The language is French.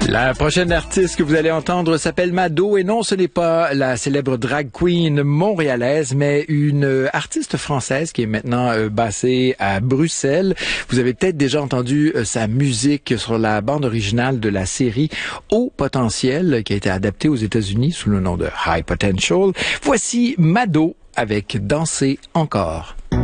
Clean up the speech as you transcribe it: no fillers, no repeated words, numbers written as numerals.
La prochaine artiste que vous allez entendre s'appelle Mado et non, ce n'est pas la célèbre drag queen montréalaise, mais une artiste française qui est maintenant basée à Bruxelles. Vous avez peut-être déjà entendu sa musique sur la bande originale de la série Haut Potentiel qui a été adaptée aux États-Unis sous le nom de High Potential. Voici Mado avec Danser encore.